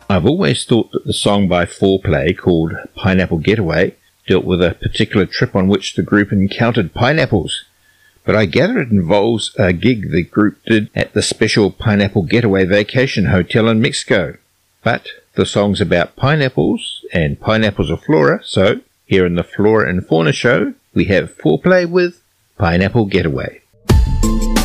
I've always thought that the song by Fourplay, called Pineapple Getaway, dealt with a particular trip on which the group encountered pineapples, but I gather it involves a gig the group did at the special Pineapple Getaway Vacation Hotel in Mexico. But the song's about pineapples, and pineapples are flora, so here in the Flora and Fauna Show, we have Fourplay with Pineapple Getaway.